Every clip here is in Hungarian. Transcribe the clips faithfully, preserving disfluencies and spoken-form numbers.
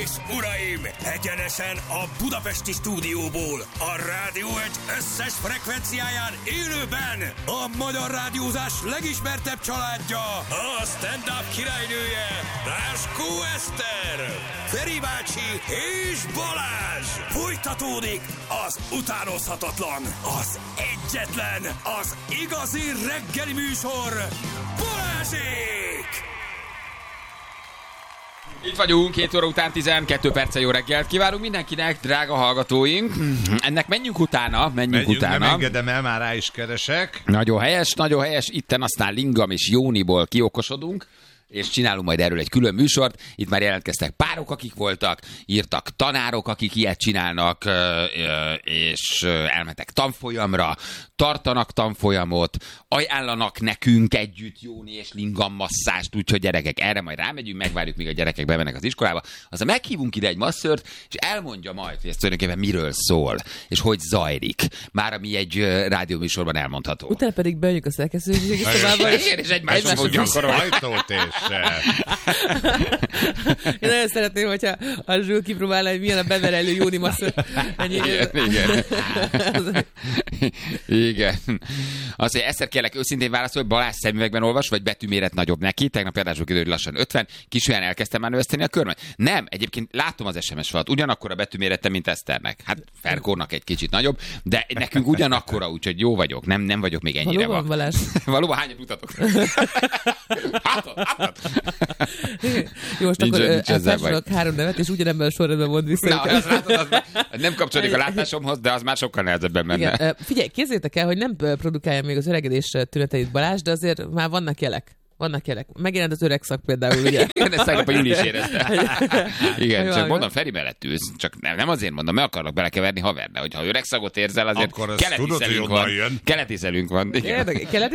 és uraim, egyenesen a budapesti stúdióból, a Rádió egy összes frekvenciáján élőben a magyar rádiózás legismertebb családja, a stand-up királynője, Ráskó Eszter, Feri bácsi és Balázs. Folytatódik az utánozhatatlan, az egyetlen, az igazi reggeli műsor, Balázsék! Itt vagyunk, két óra után tizenkét perccel jó reggelt kívánunk mindenkinek, drága hallgatóink. Ennek menjünk utána, menjünk, menjünk utána. Nem engedem el, már rá is keresek. Nagyon helyes, nagyon helyes. Itten aztán Lingam és Jóniból kiokosodunk, és csinálunk majd erről egy külön műsort. Itt már jelentkeztek párok, akik voltak, írtak tanárok, akik ilyet csinálnak, és elmentek tanfolyamra, tartanak tanfolyamot, ajánlanak nekünk együtt Jóni és Lingam masszást, úgyhogy gyerekek, erre majd rámegyünk, megvárjuk, míg a gyerekek bemennek az iskolába. Aztán meghívunk ide egy masszört, és elmondja majd, hogy ez tulajdonképpen miről szól, és hogy zajlik. Már ami egy rádióműsorban elmondható. Utána pedig bejönjük a szerkesztőségi szobába, és, és egymásra fogjuk gyakorolni. Én nagyon szeretném, hogyha a Zsül kipróbálna, hogy milyen a beverelő Jóni masször. Igen, igen. Igen. Azt, hogy Eszter, kérlek őszintén válaszol, hogy Balázs szemüvegben olvas, vagy betűméret nagyobb neki. Tegnap például kiderül, hogy lassan ötven. Kis olyan elkezdtem már növeszteni a körmet. Nem, egyébként látom az es em es falat. Ugyanakkor a betűmérete, mint Eszternek. Hát Ferkónak egy kicsit nagyobb, de nekünk ugyanakkora, úgyhogy jó vagyok. Nem, nem vagyok még ennyire. Valóban, Balázs? Valóban, hányat mutatok? Hátad, hátad. Jó, most nincs, akkor felsorolok három nevet, és ugyanebben a sorrendben mond vissza. Na, az látod, az nem kapcsolódik a látásomhoz, de az már sokkal nehezebben menne. Igen. Figyelj, képzeljétek el, hogy nem produkálja még az öregedés tüneteit Balázs, de azért már vannak jelek. Vannak jelek. Megjelent az öreg szak például, ugye? Igen, ezt tegnap a Júli is érezte. Igen, csak mondom, Feri mellett ülsz. Csak nem, nem azért mondom, meg akarnak belekeverni haver, de hogyha öreg szagot érzel, azért keleti szelünk van. Keleti szelünk van. Keleti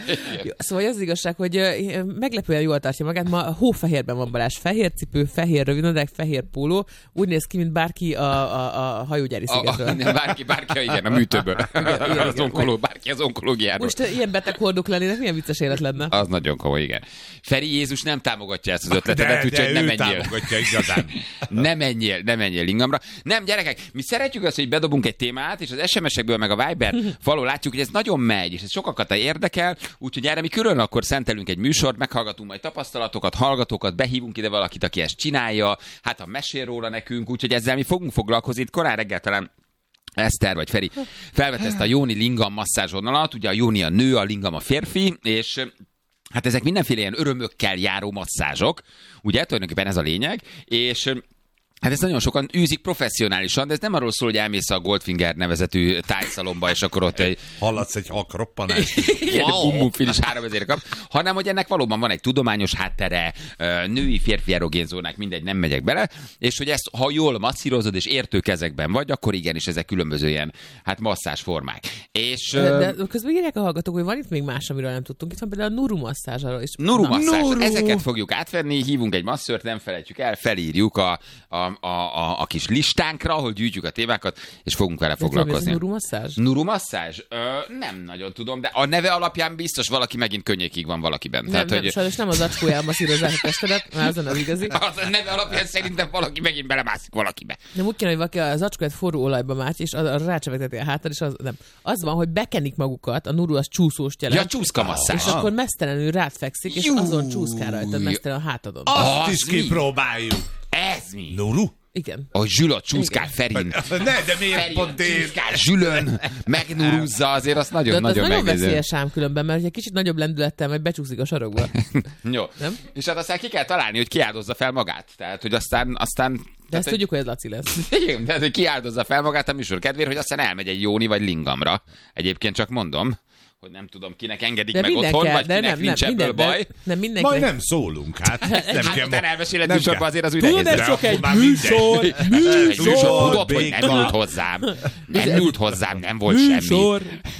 Szóval az igazság, hogy meglepően jól tartja magát. Ma hófehérben van Balázs. Fehér cipő, fehér rövidnadrág, fehér póló. Úgy néz ki, mint bárki a, a, a hajógyári szigetről. Bárki, bárki, igen, a műtőből. Az onkoló, bárki az onkológiáról. Most ilyen beteg hordók lennének, milyen vicces élet lenne. Az nagyon komoly. Igen. Feri Jézus nem támogatja ezt az ötletedet, úgyhogy nem menjél. támogatja igazán. nem menjél, nem menjél Lingamra. Nem, gyerekek, mi szeretjük azt, hogy bedobunk egy témát, és az es em es-ekből meg a Viber falól látjuk, hogy ez nagyon megy, és ez sokakat érdekel, úgyhogy erre mi külön akkor szentelünk egy műsort, meghallgatunk majd tapasztalatokat, hallgatókat, behívunk ide valakit, aki ezt csinálja, hát ha mesél róla nekünk, úgyhogy ezzel mi fogunk foglalkozni. Itt korán reggel talán Eszter vagy Feri felvett ezt a Jóni Lingam masszázs vonalat, ugye a Jóni a nő, a Lingam a férfi, és hát ezek mindenféle ilyen örömökkel járó masszázsok, ugye, tulajdonképpen ez a lényeg, és hát ezt nagyon sokan űzik professzionálisan, de ez nem arról szól, hogy elmész a Goldfinger nevezetű tájszalomba, és akkor ott egy... Hallatsz egy hakroppanást. Igen, wow. Bum-bum-fin is három ezért kap. Hanem, hogy ennek valóban van egy tudományos háttere, női, férfi erogén zónák, mindegy, nem megyek bele, és hogy ezt, ha jól masszírozod, és értő kezekben vagy, akkor igenis ezek különböző ilyen, hát masszázs formák. És, de közben írják a hallgatók, hogy van itt még más, amiről nem tudtunk. Itt van például a Nuru masszázs. Nuru masszázs. Ezeket fogjuk átvenni, hívunk egy masszört, nem felejtjük el, felírjuk a, a A, a, a kis listánkra, ahol gyűjtjük a témákat, és fogunk vele foglalkozni. Nuru masszázs? Nuru masszázs? Ö, nem nagyon tudom, de a neve alapján biztos valaki megint könnyékig van valakiben. Nem, Tehát, nem, hogy... sajnos nem az acskóján masszírozzák a testedet, már azon az igazi. Az a neve alapján szerintem valaki megint belemászik valakibe. Nem úgy kéne, hogy valaki az acskóját forró olajba mács, és arra rácsevegteti a hátad, és az nem. Az van, hogy bekenik magukat, a Nuru az csúszós jelent. Ja, csúszka masszázs. És akkor mesztelenül rád fekszik, és Jú. azon csúszkál rajtad mesztelen a hátadon. Azt is kipróbáljuk. Ez mi? Nuru? Igen. A Zsüla csúszkál Ferin. Ne, de miért Ferin pont én? csúszkál Zsülön, megnurúzza, azért azt nagyon-nagyon nagyon megnézem. veszélyes ám különben, mert egy kicsit nagyobb lendülettel meg becsúszik a sarokba. Jó. Nem? És hát aztán ki kell találni, hogy kiáldozza fel magát. Tehát, hogy aztán... aztán de ezt tudjuk, hogy ez Laci lesz. Igen, tehát, hogy kiáldozza fel magát a műsor kedvéért, hogy aztán elmegy egy Jóni vagy Lingamra. Egyébként csak mondom, hogy nem tudom, kinek engedik de meg otthon, kell, vagy de kinek nem, nincs nem, ebből minden, baj. Nem, mindenki. Majd nem szólunk, hát. Nem hát kell utána elmeséled nem műsorban azért az Tudod, ez csak egy műsor, műsor. Tudod, hogy nem nyúlt hozzám. Nem nyúlt hozzám, nem volt semmi. Műsor.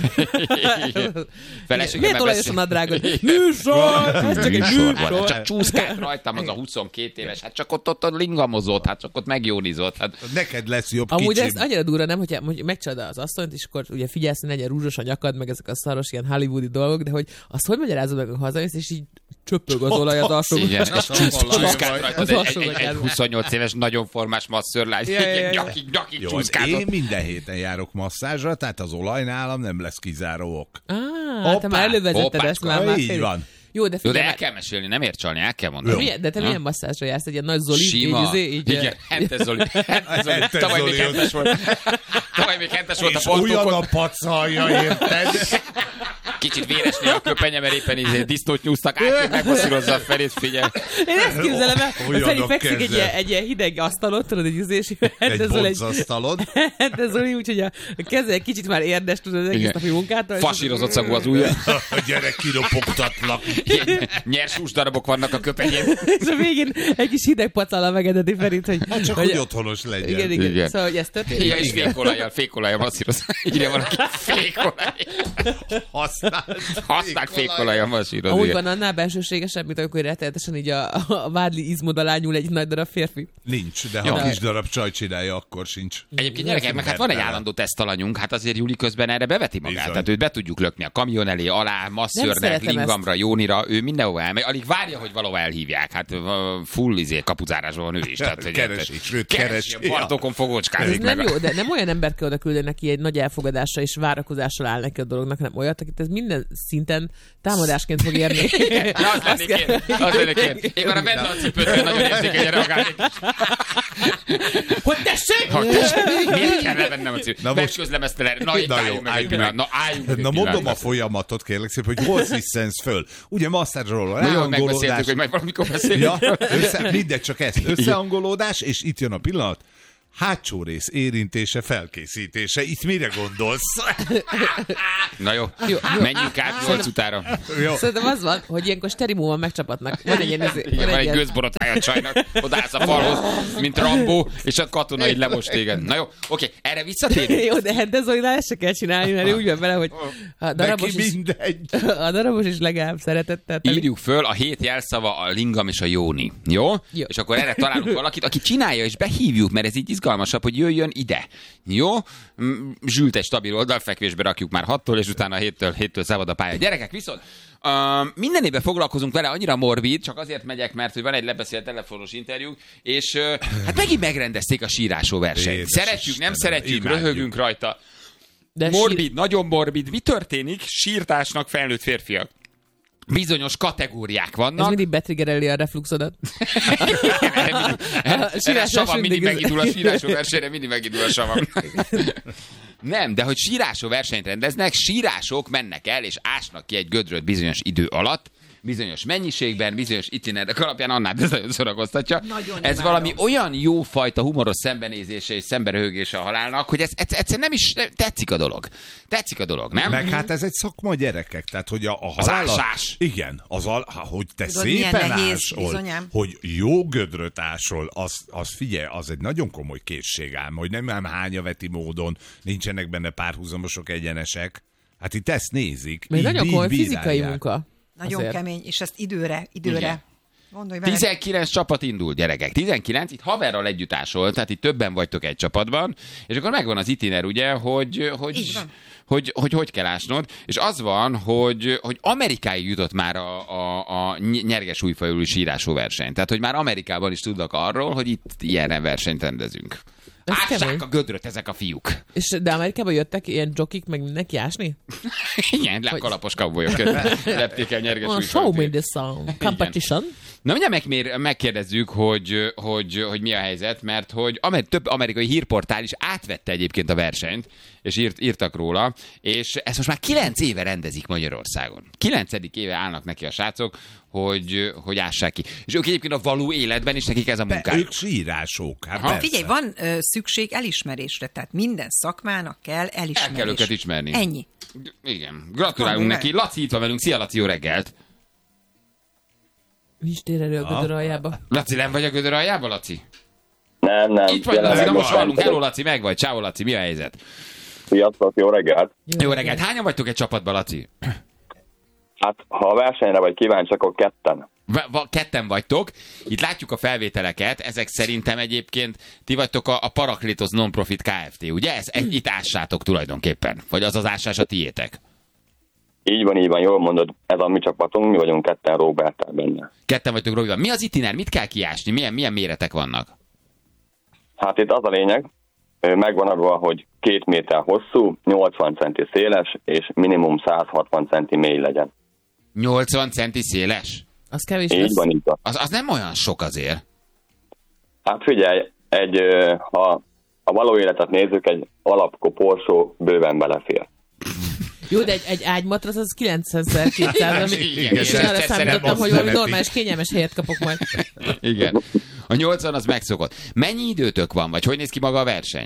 Miért olajosan a drága? Műsor! Ez csak egy műsor. Csak csúszkált rajtam az a huszonkét éves. Hát csak ott ott lingamozott, hát csak ott megjónizott. Neked lesz jobb kicsim. Amúgy ez annyira durva, nem, hogyha megcsinálod az asszonyt, és akkor ugye figyelsz, hogy legyen rúzsos a nyakad, meg ezek a szaros ilyen hollywoodi dolgok, de hogy azt hogy magyarázod meg, ha hazamész, és így csöpög az olaj az alsógatján. Igen, és csúsz- csúszkált rajtad egy, egy, egy, egy alsógatján. huszonnyolc éves, nagyon formás masszörlány. Ja, ja, ja, ja. Nyakig, nyakig Jó, csúszkázott. én minden héten járok masszázsra, tehát az olaj nálam nem lesz kizáró ok. Á, te Hoppá, már elővezetted hoppácska, ezt már. már így félig. van. Jó, de Jó, de figyelj, el kell mesélni, nem ért csalni, el kell mondani. milyen, de te Ha? milyen masszázsra jársz? Egy ilyen nagy Zoli? Sima. Így, izé, így, Igen, Hentes Zoli. Hentes Zoli. Hentes Tavaly még Zoli. hentes volt. Tavaly még hentes volt a És olyan portókon. a pacalja, érted? Kicsit véresné a köpenye, mert éppen izé disztót nyúztak át, hogy megmasszírozza a felét, figyelj. Én ezt képzelem el, hogy Olyan Feri a fekszik egy keze. ilyen, egy ilyen hideg asztalon, tudod, egy izé, és Egy hendezol egy... boncasztalod. Hendezol úgy, hogy a keze egy kicsit már érdes, tudod, az egész Igen. napi munkától. és- Fasírozott szagú az ujja. A gyerek kilopogtatlak. Ilyen nyers húsdarabok vannak a köpenyén. És a végén egy kis hideg pacallal megedeti Ferit, hogy... Hát csak, hogy otthonos legyen. Igen, igen, Igen. Szóval, hogy ez történik. Ja, és fékolajjal, fékolajjal masszírozza. Írja valaki, fékolaj. Használt. Használt fékolajjal masszírozza. Amúgy van annál bensőségesebb, mint amikor rettenetesen így a, a vádli izmod alá nyúl egy nagy darab férfi. Nincs, de Jó. ha kis darab csaj csinálja, akkor sincs. Egyébként gyerekek, meg hát van egy állandó tesztalanyunk, hát azért Júli közben erre beveti magát. Bizony. Tehát őt be tudjuk lökni a kamion elé, alá, masszörnek, szeretem lingamra, Jónira, ő mindenhova elmegy. Alig várja, hogy valahol elhívják. Hát uh, full izé, kapuzárásban van ő is. Tehát, hogy Keresi, sőt, keresi, keresi. a partokon Ez fogócskázik nem meg. jó, de nem olyan embert kell oda küldeni, neki egy nagy elfogadásra és várakozással áll neki a dolognak, hanem olyat, akit ez minden szinten támadásként fog érni. Na, az lennék én. Az lennék én. Én már a benne a cipőtől nagyon érzékenyen reagálnék. Hogy tessék? Ha, tessék, miért kell levennem a cipőt? Na most- Megközlem ezt el. Na, itt Na jó, álljunk meg egy álljunk pillanat. Na, álljunk meg egy Na mondom a pillanat. folyamatot, kérlek szépen, hogy hol sziszensz föl. Ugye masszázsról, Na jó, megbeszéltük, ráhangolódás. hogy majd valamikor beszélünk. Ja, össze, mindegy, csak ez. Összehangolódás, és itt jön a pillanat. Hátsó rész érintése, felkészítése. Itt mire gondolsz? Na jó, Jó, jó. menjünk át nyolc utára. Jó. Szerintem az van, hogy ilyenkor sterimóval megcsapatnak. Van egy ilyen... izé- Igen, van egy ilyen- gőzborotája a csajnak, odaállsz a falhoz, mint Rambó, és a katona így lemost téged. Na jó, oké, erre visszatérünk. Jó, de hát ez olyan ezt se kell csinálni, mert ő úgy van vele, hogy a darabos Neki is, mindegy. a darabos is legalább szeretettel telik. Írjuk föl a hét jelszava a lingam és a jóni. Jó? Jó. És akkor erre találunk valakit, aki csinálja, és behívjuk, mert ez így izgalmasabb, hogy jöjjön ide. Jó? Mm, Zsült egy stabil oldalfekvésbe rakjuk már hattól, és utána héttől, héttől szabad a pálya. Gyerekek, viszont uh, minden évben foglalkozunk vele, annyira morbid, csak azért megyek, mert hogy van egy lebeszélt telefonos interjú, és uh, hát megint megrendezték a sírásó versenyt. Jézus Szeretjük, nem Istenem, szeretjük, imádjuk. röhögünk rajta. De Morbid, sír- nagyon morbid. Mi történik? Sírtásnak felnőtt férfiak. Bizonyos kategóriák Ez vannak. mindig betriggereli a refluxodat. Erre mindig- erre- A erre a sírás savam mindig mindig- megindul a sírásó versenyre, mindig megindul a savam. Nem, de hogy sírásó versenyt rendeznek, sírások mennek el és ásnak ki egy gödröt bizonyos idő alatt, bizonyos mennyiségben, bizonyos itinerek alapján, annál ez nagyon szórakoztatja. Nagyon ez imádom. valami olyan jófajta humoros szembenézése és szemberöhögése a halálnak, hogy ez egyszerűen nem is tetszik a dolog. Tetszik a dolog, nem? Meg hát ez egy szakma, gyerekek, tehát hogy a, a Az halál... ásás. Igen, az al, ha, hogy te Tudod, milyen szépen nehéz, ásol, bizonyám. hogy jó gödröt ásol, az, az figyelj, az egy nagyon komoly készség ám, hogy nem ám hányaveti módon, nincsenek benne párhuzamosok, egyenesek. Hát itt ezt nézik. Még így- nagyon így komoly bírálják. fizikai munka. Nagyon Azért. kemény, és ezt időre, időre. Igen. Gondolj vele. tizenkilenc csapat indul, gyerekek. tizenkilenc, itt haverral együtt ásol, tehát itt többen vagytok egy csapatban, és akkor megvan az itiner, ugye, hogy hogy, Így van. hogy, hogy, hogy kell ásnod, és az van, hogy, hogy Amerikáig jutott már a, a, a nyerges újfajú sírásó verseny. Tehát, hogy már Amerikában is tudnak arról, hogy itt ilyen versenyt rendezünk. Ez Ássák kemény. a gödröt ezek a fiúk. És de Amerikában jöttek ilyen jokik, meg mindenki ásni? Igen, lekalapos kavbolyok lepték el nyerges Oh, újfajú. show me this song. Competition. Na mindjárt meg, megkérdezzük, hogy, hogy, hogy mi a helyzet, mert hogy amer, több amerikai hírportál is átvette egyébként a versenyt, és írt, írtak róla, és ezt most már kilenc éve rendezik Magyarországon. Kilencedik éve állnak neki a srácok, hogy, hogy ássák ki. És ők egyébként a való életben is nekik ez a Be, munkájuk. ők sírások, hát Aha. persze. Figyelj, van ö, szükség elismerésre, tehát minden szakmának kell elismerés. El kell őket ismerni. Ennyi. Igen. Gratulálunk Gondolj neki. Laci itt van velünk. Szia, Laci, jó reggelt. Nincs térerő a gödör aljába. Laci, nem vagy a gödör aljában, Laci? Nem, nem. Itt vagy, Laci, na most hallunk. Hello, Laci, meg vagy. Ciao, Laci, mi a helyzet? Sziasztok, jó reggelt! Jó reggelt. Hányan vagytok egy csapatban, Laci? Hát, ha a versenyre vagy kíváncsi, akkor ketten. Va- va- ketten vagytok, itt látjuk a felvételeket, ezek szerintem egyébként ti vagytok a, a Paraklétos Non-Profit Kft., ugye? Ez, egy, itt ássátok tulajdonképpen, vagy az az ássás a tiétek? Így van, így van, jól mondod, ez a mi csapatunk, mi vagyunk ketten Roberttel benne. Ketten vagytok Robival. Mi az itiner? Mit kell kiásni? Milyen, milyen méretek vannak? Hát itt az a lényeg, megvan adva, hogy két méter hosszú, nyolcvan centi széles, és minimum száz hatvan centi mély legyen. nyolcvan centi széles? Az kevés Így lesz. van, így van. Az, az nem olyan sok azért. Hát figyelj, egy, ha a való életet nézzük, egy alapkoporsó bőven belefér. Jó, de egy, egy ágymatrac az kilencezer-kétszáz, Igen, és igen, arra ezt számítottam, azt hogy valami szereti. normális, kényelmes helyet kapok majd. Igen. A nyolcvan az megszokott. Mennyi időtök van, vagy hogy néz ki maga a verseny?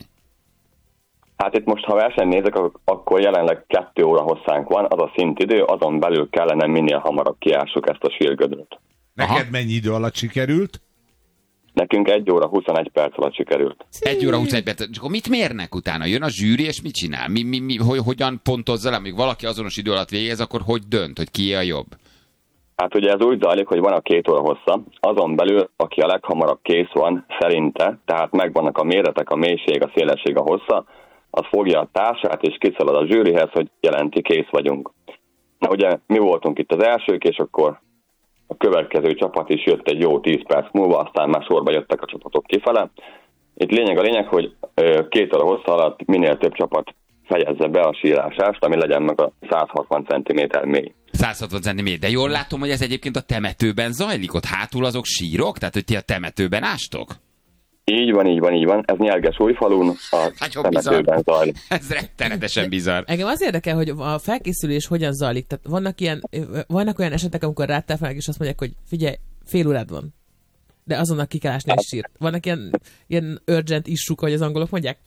Hát itt most, ha versenyt nézek, ak- akkor jelenleg kettő óra hosszánk van, az a szintidő, azon belül kellene minél hamarabb kiássuk ezt a sírgödröt. Neked Aha. mennyi idő alatt sikerült? Nekünk egy óra huszonegy perc alatt sikerült. Egy óra huszonegy perc. És akkor mit mérnek utána? Jön a zsűri, és mit csinál? Mi, mi, mi, hogy, hogyan pontozza le? Még valaki azonos idő alatt végez, akkor hogy dönt, hogy kié a jobb? Hát ugye ez úgy zajlik, hogy van a két óra hossza, azon belül, aki a leghamarabb kész van, szerinte, tehát megvannak a méretek, a mélység, a szélesség, a hossza, az fogja a társát, és kiszalad a zsűrihez, hogy jelenti, kész vagyunk. Na ugye mi voltunk itt az elsők, és akkor a következő csapat is jött egy jó tíz perc múlva, aztán már sorba jöttek a csapatok kifele. Itt lényeg a lényeg, hogy két óra hossza alatt minél több csapat fejezze be a sírásást, ami legyen meg a száz hatvan centiméter mély. száz hatvan centiméter. De jól látom, hogy ez egyébként a temetőben zajlik, ott hátul azok sírok? Tehát, hogy ti a temetőben ástok? Így van, így van, így van. Ez Nyerges-Újfalun, a Nagyon temetőben zajlik. Ez rettenetesen bizarr. Engem az érdekel, hogy a felkészülés hogyan zajlik. Tehát vannak, ilyen, vannak olyan esetek, amikor rátelefonálnak, és azt mondják, hogy figyelj, fél órád van. De azonnal ki kell ásni egy sírt. Vannak ilyen, ilyen urgent issue, hogy az angolok mondják?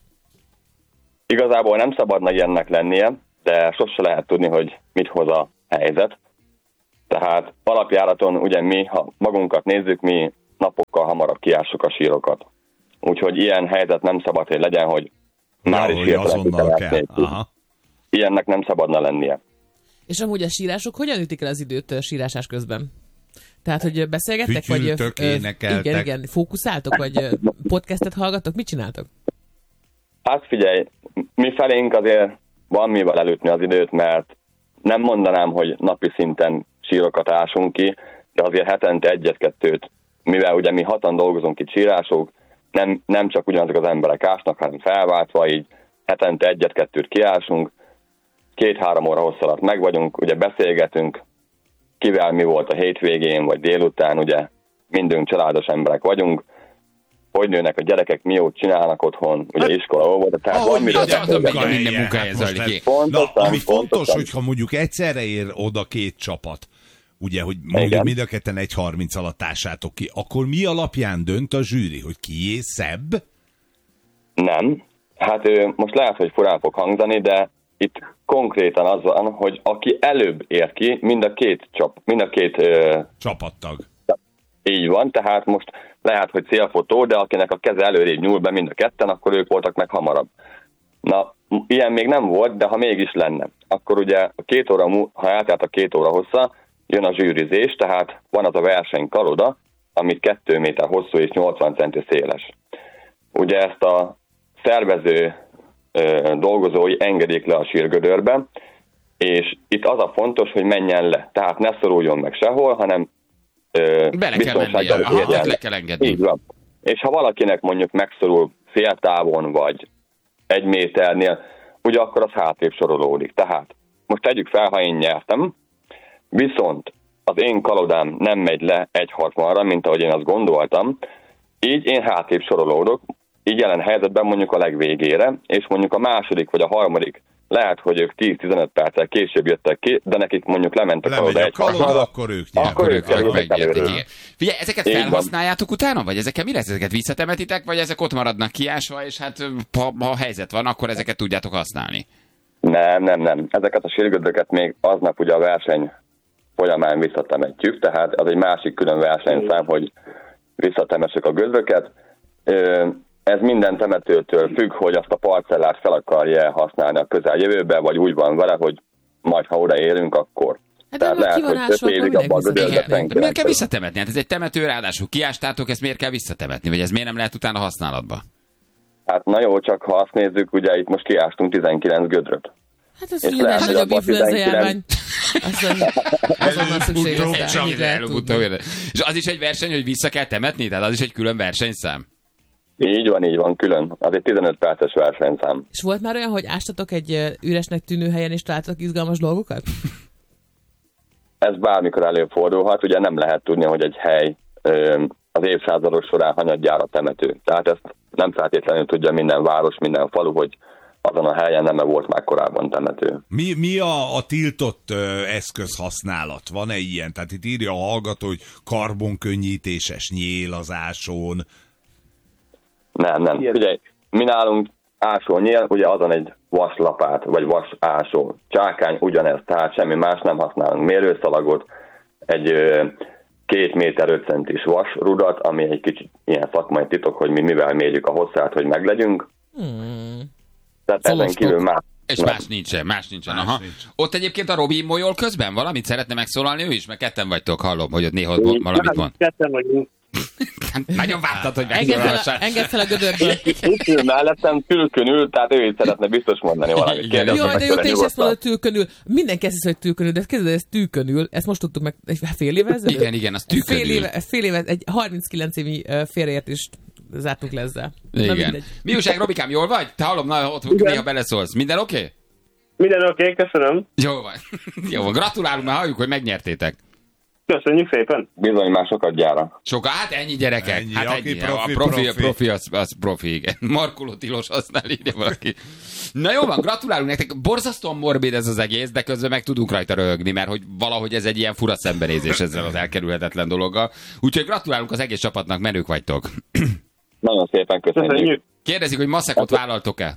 Igazából nem szabadna ilyennek lennie, de sose lehet tudni, hogy mit hoz a helyzet. Tehát alapjáraton ugye mi, ha magunkat nézzük, mi napokkal hamarabb kiássuk a sírokat. Úgyhogy ilyen helyzet nem szabad, hogy legyen, hogy már Ja, is hogy hirtelen azonnal ki kell. kell. Aha. Ilyennek nem szabadna lennie. És amúgy a sírások hogyan ütik el az időt ö, sírásás közben? Tehát, hogy beszélgettek, vagy... Fütyültök, ö, énekeltek. Igen, igen. Fókuszáltok, vagy ö, podcastet hallgattok? Mit csináltok? Hát figyelj, mi felénk azért van mivel elütni az időt, mert nem mondanám, hogy napi szinten sírokat ásunk ki, de azért hetente egyet-kettőt, mivel ugye mi hatan dolgozunk itt sírások, nem, nem csak ugyanazok az emberek ásnak, hanem felváltva, így hetente egyet-kettőt kiásunk, két-három óra hossz alatt meg vagyunk, ugye beszélgetünk, kivel mi volt a hétvégén, vagy délután, ugye mindünk családos emberek vagyunk, hogy nőnek a gyerekek, mi jót csinálnak otthon, ugye iskola volt, tehát Ahogy van miről az- az a beszélgetni. minden munkahelyen, munkahelyen hát most zajlik ez- ki. Pontosan, Na, ami fontos, pontosan. hogyha mondjuk egyszerre ér oda két csapat, ugye, hogy mondjuk Igen. mind a ketten egy harminc alatt ássátok ki, akkor mi alapján dönt a zsűri, hogy kié szebb? Nem. Hát ő, most lehet, hogy furán fog hangzani, de itt konkrétan az van, hogy aki előbb ér ki, mind a két csap, mind a két ö, Csapattag. így van, tehát most lehet, hogy célfotó, de akinek a keze előrébb nyúl be mind a ketten, akkor ők voltak meg hamarabb. Na, ilyen még nem volt, de ha mégis lenne, akkor ugye a két óra, mú- ha eltelt a két óra hossza, jön a zsűrizés, tehát van az a verseny kaloda, amit kettő méter hosszú és nyolcvan centi széles. Ugye ezt a szervező ö, dolgozói engedik le a sírgödörbe, és itt az a fontos, hogy menjen le. Tehát ne szoruljon meg sehol, hanem ö, Bele kell mennie. biztonsággal Aha, érjen azt le le. kell engedni. Így van. És ha valakinek mondjuk megszorul fél távon, vagy egy méternél, ugye akkor az hátrébb sorolódik. Tehát most tegyük fel, ha én nyertem, viszont az én kalodám nem megy le egy hatvanra, mint ahogy én azt gondoltam, így én hátrébb sorolódok, így jelen helyzetben mondjuk a legvégére, és mondjuk a második vagy a harmadik lehet, hogy ők tíz-tizenöt perccel később jöttek ki, de nekik mondjuk lement a Lemegy kaloda a egy kaloda, hatvanra, akkor ők nyernek. akkor ők Ők kerülnek megnyerték, előre. igen. Figyelj, ezeket Így van. felhasználjátok utána, vagy ezekkel mi lesz? Ezeket visszatemetitek, vagy ezek ott maradnak kiásva, és hát ha, ha helyzet van, akkor ezeket tudjátok használni? Nem, nem, nem. Ezeket a sírgödröket még aznap ugye a verseny folyamán visszatemetjük, tehát az egy másik külön versenyszám, hogy visszatemessük a gödröket. Ö, Ez minden temetőtől függ, hogy azt a parcellát fel akarja használni a közeljövőbe, vagy úgy van vele, hogy majd ha odaérünk, akkor. Hát de már ki van ásva, akkor évig minek abban a visszatemetni? gödörbe Igen, de miért kell fenn. visszatemetni? Hát ez egy temető, ráadásul kiástátok, ezt miért kell visszatemetni? Vagy ez miért nem lehet utána használatba? Hát na jó, csak ha azt nézzük, ugye itt most kiástunk tizenkilenc gödröt. Hát ez És ugye lehet, a hogy nagyobb abban influenza tizenkilenc járvány. Azon, azonnal szükség lesz rá. Így lehet tudni. És az is egy verseny, hogy vissza kell temetni? Tehát az is egy külön versenyszám? Így van, így van, külön. Az egy tizenöt perces versenyszám. És volt már olyan, hogy ástatok egy üresnek tűnő helyen, és találtatok izgalmas dolgokat? Ez bármikor előfordulhat, ugye nem lehet tudni, hogy egy hely az évszázadok során hanyadjára temető. Tehát ezt nem feltétlenül tudja minden város, minden falu, hogy azon a helyen nem volt már korábban temető. Mi, mi a, a tiltott ö, eszközhasználat? Van-e ilyen? Tehát itt írja a hallgató, hogy karbonkönnyítéses nyélazáson. Nem, nem. Ugye mi nálunk ásónyél, ugye azon egy vaslapát, vagy vasásó. Csákány ugyanez, tehát semmi más nem használunk. Mérőszalagot, egy ö, két méter öt centis vasrudat, ami egy kicsit ilyen szakmai titok, hogy mi mivel mérjük a hosszát, hogy meglegyünk. Hmm. Tehát ezen kívül más. És nem. más nincsen, más nincsen. Más Aha. Nincs. Ott egyébként a Robi molyol közben valamit szeretne megszólalni ő is, mert ketten vagytok, hallom, hogy ott néha valamit van. Ketten vagyunk. Nagyon vártad, hogy megszólalhassál. Engedd fel a gödörből. Itt ül mellettem, tülkön ül, tehát ő is szeretne biztos mondani valamit. Jaj, de jó, te is ezt mondod, tülkön ül. Mindenki ezt hogy tülkön ül, de kezdve, ez tülkön ül. Ezt most tudtuk meg egy fél éve ezelőtt? Igen, igen, az tülkön fél éve, fél éve, egy harminckilenc évi félreértést zártuk le ezzel. Igen. Mi újság, Robikám, jól vagy? Te hallom, na, ott néha beleszólsz. Minden oké? Okay? Minden oké, okay, köszönöm. Jó van. Jó van, gratulálunk, mert halljuk, hogy megnyertétek. Köszönjük szépen. Bizony már sokat gyára. Sokat? Hát ennyi gyerekek. Ennyi, hát ennyi. Profi, a profi, profi. profi az, az profi, igen. Markoló tilos használ, írja valaki. Na jó van, gratulálunk nektek. Borzasztóan morbid ez az egész, de közben meg tudunk rajta röhögni, mert hogy valahogy ez egy ilyen fura szembenézés ezzel az elkerülhetetlen dologgal. Úgyhogy gratulálunk az egész csapatnak, menők vagytok. Nagyon szépen köszönjük. köszönjük. Kérdezik, hogy maszekot vállaltok-e?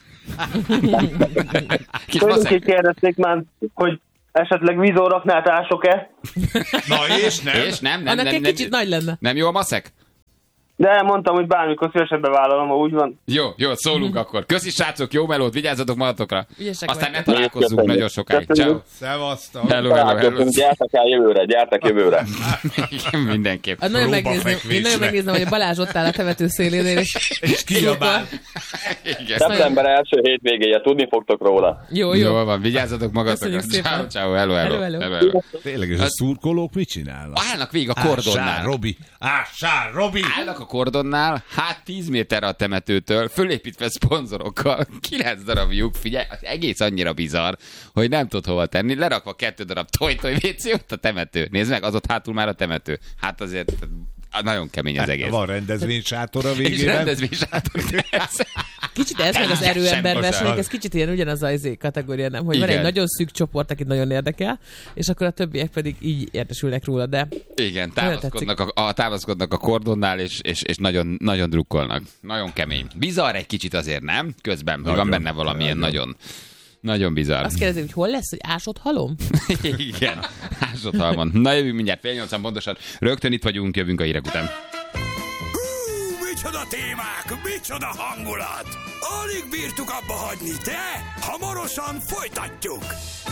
Kis Tőlünk maszek. is kérdezték már, hogy esetleg vízóraknát ások-e? Na és nem? És nem, nem, Annak nem, egy nem, kicsit nagy lenne. nem jó a maszek? De mondtam, hogy bármikor szívesen bevállalom, ha úgy van. Jó, jó, szólunk akkor. Köszi srácok, jó melót, vigyázzatok magatokra. Ügyesek Aztán ne vagytok. találkozzunk nagyon sokáig. Ciao. Szevasztok. Hello, hello, hello. Gyertek el jövőre, gyertek jövőre. Igen, mindenképp. Hát nagyon megnézném, Próbafekvésre. én nagyon megnézném, hogy a Balázs ott áll a temető szélénél, és, És kiabál. Igen. Szeptember első hétvégéje, tudni fogtok róla. Jó, jó. Jó van, vigyázzatok magatokra. Köszönjük szépen. Ciao, ciao, hello, hello. Hello, hello. hello, hello. Tényleg, és a szurkolók mit csinálnak? Állnak végig a kordonnál. Ássál, Robi! Ássál, Robi! Állnak a kordonnál, hát tíz méterre a temetőtől, fölépítve szponzorokkal, kilenc darab lyuk, figyelj, az egész annyira bizarr, hogy nem tud hova tenni, lerakva kettő darab toj-toj vécé, ott a temető. Nézd meg, az ott hátul már a temető. Hát azért nagyon kemény az egész. Van rendezvénysátor a És végében. rendezvénysátor. Kicsit ez meg az Teljesen erőember bocsánat. versenyek, ez kicsit ilyen ugyanaz az izé kategória, nem? Hogy van Igen. egy nagyon szűk csoport, akit nagyon érdekel, és akkor a többiek pedig így értesülnek róla, de Igen, támaszkodnak a, a, támaszkodnak a kordonnál, és, és, és nagyon, nagyon drukkolnak. Nagyon kemény. Bizarr egy kicsit azért, nem? Közben, hogy van Nagyon, benne valamilyen nagyon, nagyon, nagyon bizarr. azt kérdezi, hogy hol lesz, hogy ásott halom? Igen, ásott halmon. Na jövünk mindjárt, fél nyolcan pontosan. Rögtön itt vagyunk, jövünk a hírek után. Hú, micsoda témák, micsoda hangulat! Alig bírtuk abba hagyni, de hamarosan folytatjuk!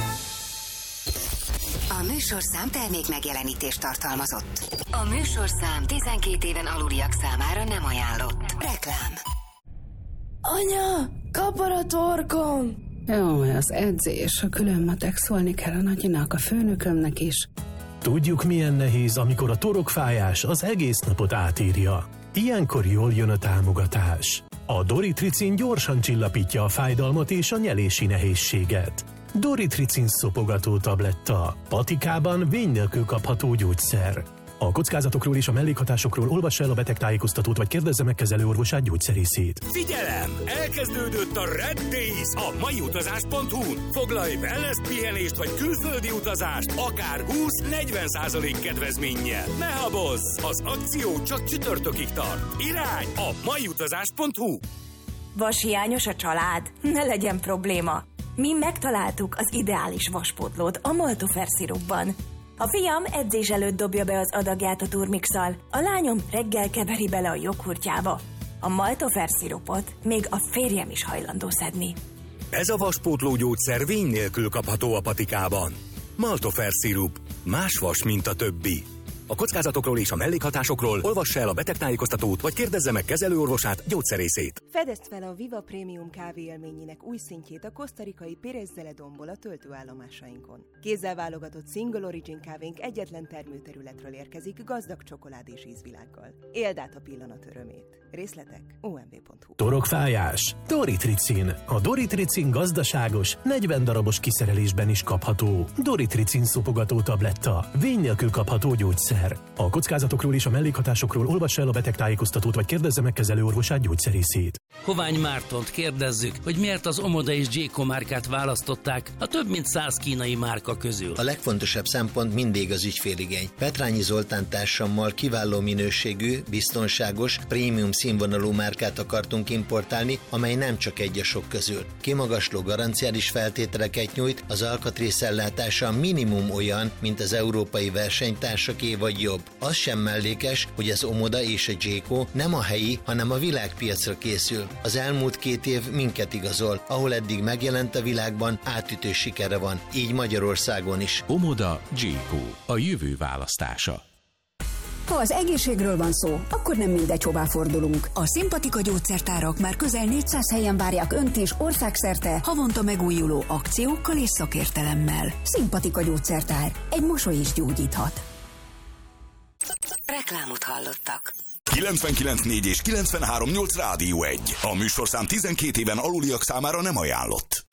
A műsorszám termék megjelenítést tartalmazott. A műsorszám tizenkét éven aluliak számára nem ajánlott. Reklám. Anya, kapar a torkom! Jó, az edzés, a külön matek, szólni kell a nagyinak, a főnökömnek is. Tudjuk, milyen nehéz, amikor a torokfájás az egész napot átírja. Ilyenkor jól jön a támogatás. A Doritricin gyorsan csillapítja a fájdalmat és a nyelési nehézséget. Doritricin szopogató tabletta. Patikában vény nélkül kapható gyógyszer. A kockázatokról és a mellékhatásokról olvassa el a betegtájékoztatót, vagy kérdezze meg kezelőorvosát, gyógyszerészét. Figyelem! Elkezdődött a Red Days a mai utazás pont hu-n. Foglalj wellness pihenést vagy külföldi utazást, akár húsz-negyven százalék kedvezménnyel. Ne habozz! Az akció csak csütörtökig tart. Irány a mai utazás pont hu. Vashiányos a család? Ne legyen probléma. Mi megtaláltuk az ideális vaspótlót a Maltofer szirupban. A fiam edzés előtt dobja be az adagját a turmixal, a lányom reggel keveri bele a joghurtjába. A Maltofer szirupot még a férjem is hajlandó szedni. Ez a vaspótló gyógyszer vény nélkül kapható a patikában. Maltofer szirup. Más vas, mint a többi. A kockázatokról és a mellékhatásokról olvassa el a betegtájékoztatót, vagy kérdezze meg kezelőorvosát, gyógyszerészét. Fedezd fel a Viva Premium kávé élményének új szintjét a kosztarikai Pérez Zeledonból a töltőállomásainkon. Kézzel válogatott Single Origin kávénk egyetlen termőterületről érkezik gazdag csokoládés ízvilággal. Éld át a pillanat örömét. Részletek o m v pont h u. Torokfájás? Doritricin. A Doritricin gazdaságos, negyven darabos kiszerelésben is kapható. Doritricin szopogató tabletta. Vény nélkül kapható gyógyszer. A kockázatokról és a mellékhatásokról olvassa el a betegtájékoztatót, vagy kérdezze meg kezelőorvosát, gyógyszerészét. Hovány Mártont kérdezzük, hogy miért az Omoda és Jayco márkát választották a több mint száz kínai márka közül. A legfontosabb szempont mindig az ügyféligény. Petrányi Zoltán társammal kiváló minőségű, biztonságos, prémium színvonalú márkát akartunk importálni, amely nem csak egy a sok közül. Kimagasló garanciális feltételeket nyújt, az alkatrészellátása minimum olyan, mint az európai versenytársaké vagy jobb. Az sem mellékes, hogy az Omoda és a Jayco nem a helyi, hanem a világpiacra készül. Az elmúlt két év minket igazol, ahol eddig megjelent a világban, átütő sikere van, így Magyarországon is. Omoda, Jayco, a jövő választása. Ha az egészségről van szó, akkor nem mindegy, hová fordulunk. A Szimpatika gyógyszertárak már közel négyszáz helyen várják Önt is országszerte, havonta megújuló akciókkal és szakértelemmel. Szimpatika gyógyszertár. Egy mosoly is gyógyíthat. Reklámot hallottak. kilencvenkilenc négy és kilencvenhárom nyolc Rádió egy. A műsorszám tizenkét éven aluliak számára nem ajánlott.